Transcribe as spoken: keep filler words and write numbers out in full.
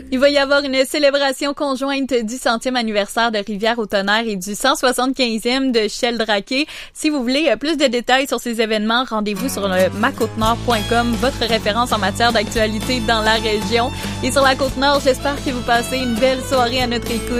Il va y avoir une célébration conjointe du centième anniversaire de Rivière au Tonnerre et du cent soixante-quinzième de Sheldrake. Si vous voulez plus de détails sur ces événements, rendez-vous sur le ma côte nord point com, votre référence en matière d'actualité dans la région. Et sur la Côte-Nord, j'espère que vous passez une belle soirée à notre écoute.